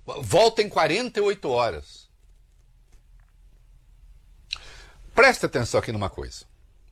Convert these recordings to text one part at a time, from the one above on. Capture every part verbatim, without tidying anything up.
Volta em quarenta e oito horas. Presta atenção aqui numa coisa.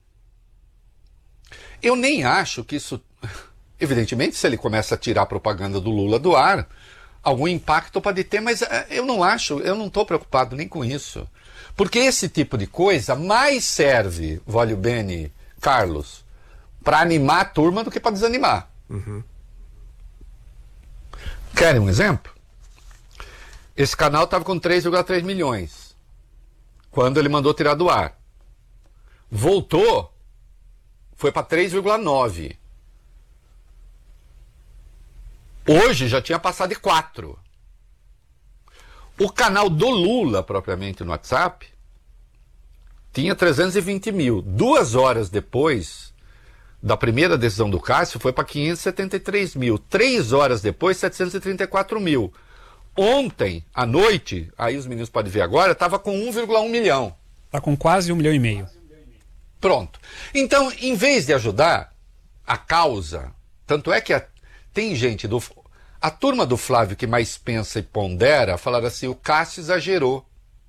Eu nem acho que isso... Evidentemente, se ele começa a tirar a propaganda do Lula do ar, algum impacto pode ter, mas eu não acho, eu não estou preocupado nem com isso. Porque esse tipo de coisa mais serve, Voglio Bene, Carlos, para animar a turma do que para desanimar. Uhum. Querem um exemplo? Esse canal estava com três vírgula três milhões quando ele mandou tirar do ar. Voltou, foi para três vírgula nove. Hoje já tinha passado de quatro. O canal do Lula, propriamente no WhatsApp, tinha trezentos e vinte mil. Duas horas depois da primeira decisão do Cássio, foi para quinhentos e setenta e três mil. Três horas depois, setecentos e trinta e quatro mil. Ontem, à noite, aí os meninos podem ver agora, estava com um vírgula um milhão. Está com quase um milhão e meio. Pronto. Então, em vez de ajudar a causa, tanto é que a, tem gente do... A turma do Flávio que mais pensa e pondera, falaram assim, o Cássio exagerou.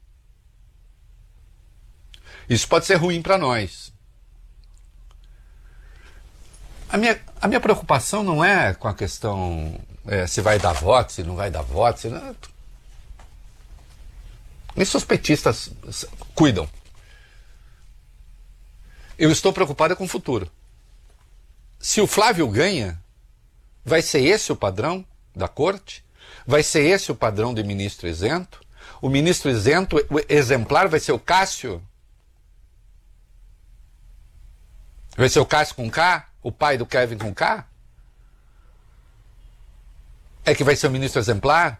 Isso pode ser ruim para nós. A minha, a minha preocupação não é com a questão é, se vai dar voto, se não vai dar voto. Se não... Isso os petistas cuidam. Eu estou preocupado com o futuro. Se o Flávio ganha, vai ser esse o padrão da corte? Vai ser esse o padrão de ministro isento? O ministro isento, o exemplar, vai ser o Cássio? Vai ser o Cássio com K? O pai do Kevin com K? É que vai ser o ministro exemplar?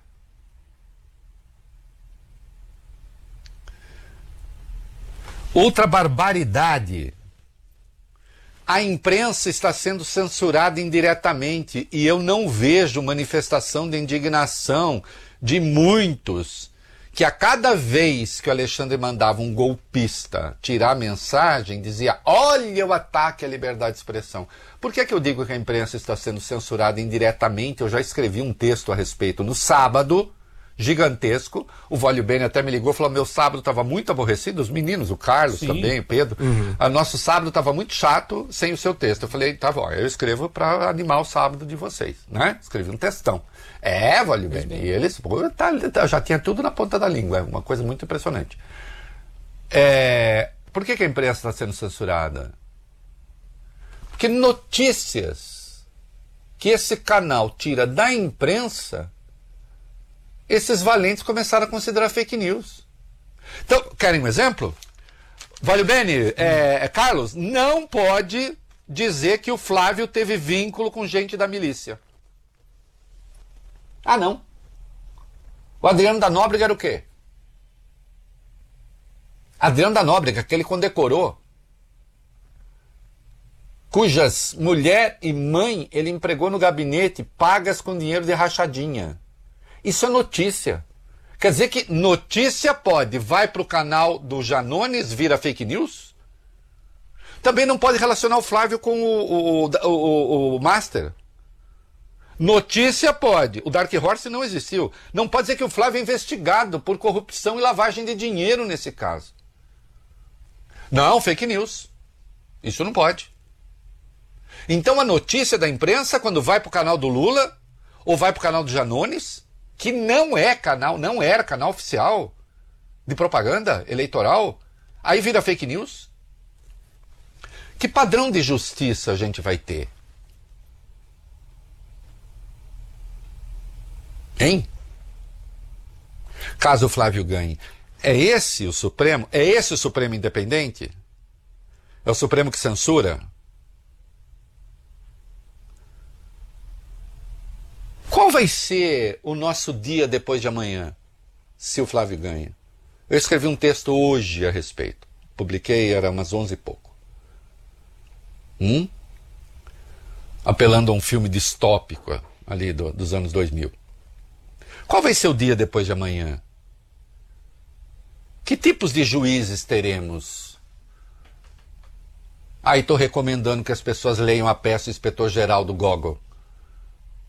Outra barbaridade. A imprensa está sendo censurada indiretamente e eu não vejo manifestação de indignação de muitos que a cada vez que o Alexandre mandava um golpista tirar a mensagem, dizia, olha o ataque à liberdade de expressão. Por que que eu digo que a imprensa está sendo censurada indiretamente? Eu já escrevi um texto a respeito no sábado, gigantesco. O Voglio Bene até me ligou e falou, meu sábado estava muito aborrecido, os meninos, o Carlos Sim. também, o Pedro. Uhum. O nosso sábado estava muito chato sem o seu texto. Eu falei, tá bom, eu escrevo para animar o sábado de vocês, né? Escrevi um textão. É, Voglio Bene. E eles, pô, tá, tá, já tinha tudo na ponta da língua, é uma coisa muito impressionante. É, por que que a imprensa está sendo censurada? Porque notícias que esse canal tira da imprensa, esses valentes começaram a considerar fake news. Então, querem um exemplo? Voglio Bene, é, é, Carlos, não pode dizer que o Flávio teve vínculo com gente da milícia. Ah, não. O Adriano da Nóbrega era o quê? Adriano da Nóbrega, que ele condecorou, cujas mulher e mãe ele empregou no gabinete, pagas com dinheiro de rachadinha. Isso é notícia. Quer dizer que notícia pode, vai para o canal do Janones, vira fake news? Também não pode relacionar o Flávio com o, o, o, o, o Master. Notícia pode. O Dark Horse não existiu. Não pode dizer que o Flávio é investigado por corrupção e lavagem de dinheiro nesse caso. Não, fake news. Isso não pode. Então a notícia da imprensa, quando vai para o canal do Lula, ou vai para o canal do Janones, que não é canal, não era canal oficial de propaganda eleitoral, aí vira fake news. Que padrão de justiça a gente vai ter? Hein? Caso o Flávio ganhe. É esse o Supremo? É esse o Supremo independente? É o Supremo que censura? Qual vai ser o nosso dia depois de amanhã, se o Flávio ganha? Eu escrevi um texto hoje a respeito. Publiquei, era umas onze e pouco. Hum? Apelando a um filme distópico ali do, dos anos dois mil. Qual vai ser o dia depois de amanhã? Que tipos de juízes teremos? Aí estou recomendando que as pessoas leiam a peça Inspetor Geral do Gogol.